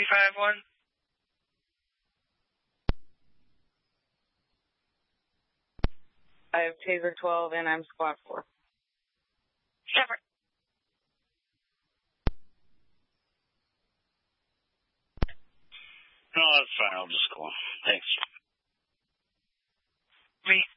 351. I have Taser 12 and I'm squad 4. Separate. No, that's fine. I'll just go on. Thanks. Wait.